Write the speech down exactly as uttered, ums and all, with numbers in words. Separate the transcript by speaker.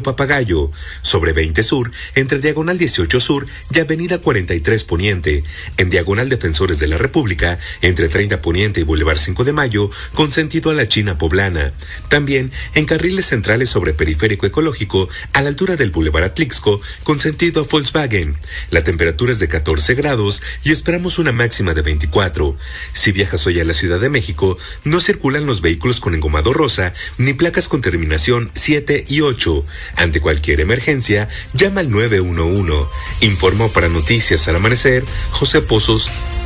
Speaker 1: Papagayo, sobre veinte Sur, entre Diagonal dieciocho Sur y Avenida cuarenta y tres Poniente, en Diagonal Defensores de la República, entre treinta Poniente y Boulevard cinco de Mayo, con sentido a la China Poblana. También en carriles centrales sobre Periférico Ecológico, a la altura del Boulevard Atlixco, con sentido a Volkswagen. La temperatura es de catorce grados y esperamos una máxima de veinticuatro. Si viajas hoy a la Ciudad de México, no circulan los vehículos con engomado rosa ni placas con terminación siete y ocho. Ante cualquier emergencia, llama al nueve uno uno. Informó para Noticias al Amanecer José Pozos